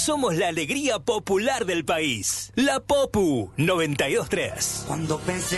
somos la alegría popular del país. La Popu 92.3. Cuando pensé